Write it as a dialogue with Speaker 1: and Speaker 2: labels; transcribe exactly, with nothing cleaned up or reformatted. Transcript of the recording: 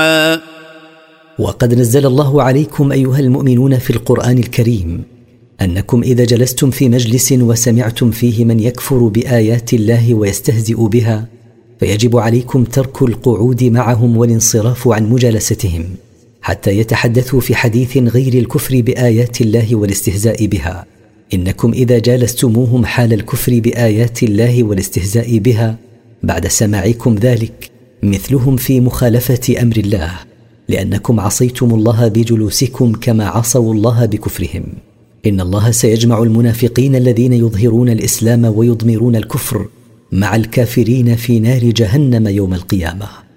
Speaker 1: وقد نزل الله عليكم أيها المؤمنون في القرآن الكريم أنكم إذا جلستم في مجلس وسمعتم فيه من يكفر بآيات الله ويستهزئ بها فيجب عليكم ترك القعود معهم والانصراف عن مجالستهم حتى يتحدثوا في حديث غير الكفر بآيات الله والاستهزاء بها. إنكم إذا جالستموهم حال الكفر بآيات الله والاستهزاء بها بعد سماعكم ذلك مثلهم في مخالفة أمر الله، لأنكم عصيتم الله بجلوسكم كما عصوا الله بكفرهم. إن الله سيجمع المنافقين الذين يظهرون الإسلام ويضمرون الكفر مع الكافرين في نار جهنم يوم القيامة.